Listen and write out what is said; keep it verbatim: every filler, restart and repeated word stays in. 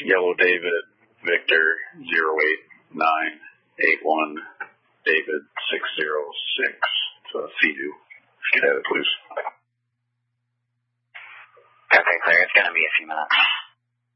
Yellow David, Victor, zero eight nine eight one, David, six zero six. It's a Sea-Doo. Get at it, please. Okay, clear. It's going to be a few minutes.